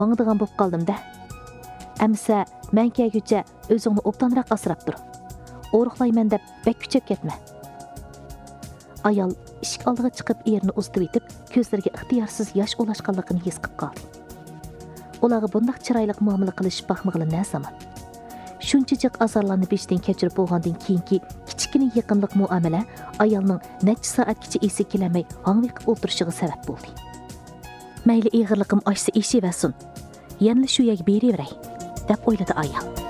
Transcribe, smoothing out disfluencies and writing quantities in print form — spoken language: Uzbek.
Mаңдыған боп қалдым-да. Әмсә, мән кәгүчә өзіңні оптанырақ асырап тұр. Оруqlayman deb bek küçep ketme. Ayal ishik oldiga chiqib erini uzitib etib, ko'zlariga ixtiyorsiz yosh ulashganligini his qilib qoldi. Ularga bundoq chiroyli muomala qilish baxmig'ili na zamon. Shunchalik azorlarni beshdan kechirib bo'lgandan keyingi kichkina yaqinlik muomala ayolning necha soatgacha esi kelamay hangviqib o'tirishiga sabab bo'ldi. Mayli ig'irliqim oshsa eshivasin. Yana shu yerga beraveray, deb o'yladi ayol.